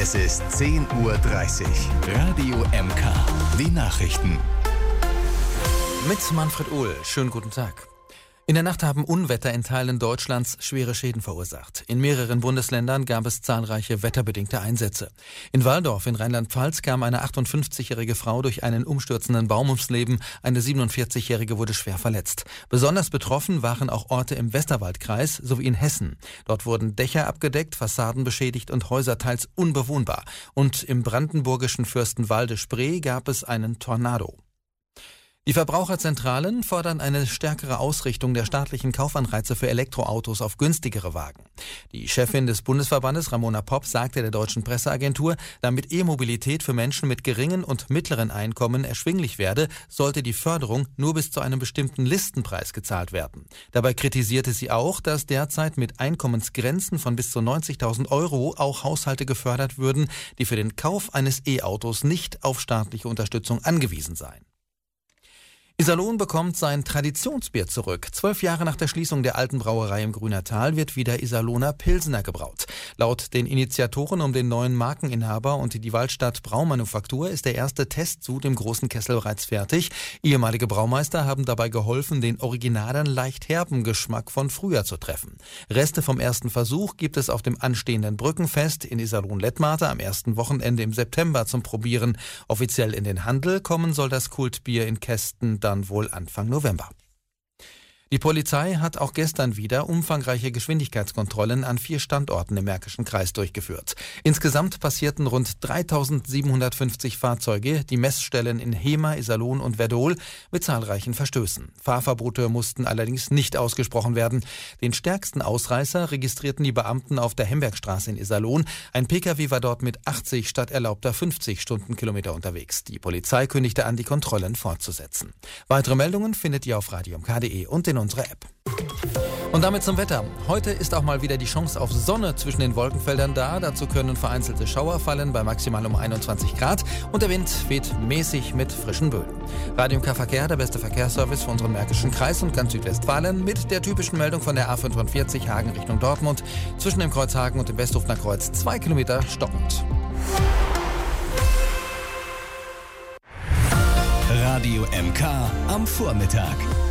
Es ist 10:30 Uhr. Radio MK. Die Nachrichten. Mit Manfred Uhl. Schönen guten Tag. In der Nacht haben Unwetter in Teilen Deutschlands schwere Schäden verursacht. In mehreren Bundesländern gab es zahlreiche wetterbedingte Einsätze. In Walldorf in Rheinland-Pfalz kam eine 58-jährige Frau durch einen umstürzenden Baum ums Leben. Eine 47-jährige wurde schwer verletzt. Besonders betroffen waren auch Orte im Westerwaldkreis sowie in Hessen. Dort wurden Dächer abgedeckt, Fassaden beschädigt und Häuser teils unbewohnbar. Und im brandenburgischen Fürstenwalde-Spree gab es einen Tornado. Die Verbraucherzentralen fordern eine stärkere Ausrichtung der staatlichen Kaufanreize für Elektroautos auf günstigere Wagen. Die Chefin des Bundesverbandes, Ramona Popp, sagte der deutschen Presseagentur, damit E-Mobilität für Menschen mit geringen und mittleren Einkommen erschwinglich werde, sollte die Förderung nur bis zu einem bestimmten Listenpreis gezahlt werden. Dabei kritisierte sie auch, dass derzeit mit Einkommensgrenzen von bis zu 90.000 € auch Haushalte gefördert würden, die für den Kauf eines E-Autos nicht auf staatliche Unterstützung angewiesen seien. Iserlohn bekommt sein Traditionsbier zurück. 12 Jahre nach der Schließung der alten Brauerei im Grünertal wird wieder Iserlohner Pilsener gebraut. Laut den Initiatoren um den neuen Markeninhaber und die Waldstadt Braumanufaktur ist der erste Testsud im großen Kessel bereits fertig. Ehemalige Braumeister haben dabei geholfen, den originalen, leicht herben Geschmack von früher zu treffen. Reste vom ersten Versuch gibt es auf dem anstehenden Brückenfest in Iserlohn-Lettmate am ersten Wochenende im September zum Probieren. Offiziell in den Handel kommen soll das Kultbier in Kästen dann wohl Anfang November. Die Polizei hat auch gestern wieder umfangreiche Geschwindigkeitskontrollen an 4 Standorten im Märkischen Kreis durchgeführt. Insgesamt passierten rund 3.750 Fahrzeuge die Messstellen in Hemer, Iserlohn und Werdohl mit zahlreichen Verstößen. Fahrverbote mussten allerdings nicht ausgesprochen werden. Den stärksten Ausreißer registrierten die Beamten auf der Hembergstraße in Iserlohn. Ein Pkw war dort mit 80 statt erlaubter 50 Stundenkilometer unterwegs. Die Polizei kündigte an, die Kontrollen fortzusetzen. Weitere Meldungen findet ihr auf radiomk.de und in unserer App. Und damit zum Wetter. Heute ist auch mal wieder die Chance auf Sonne zwischen den Wolkenfeldern da. Dazu können vereinzelte Schauer fallen bei maximal um 21 Grad. Und der Wind weht mäßig mit frischen Böen. Radio MK Verkehr, der beste Verkehrsservice für unseren Märkischen Kreis und ganz Südwestfalen mit der typischen Meldung von der A45 Hagen Richtung Dortmund. Zwischen dem Kreuz Hagen und dem Westhofener Kreuz 2 Kilometer stockend. Radio MK am Vormittag.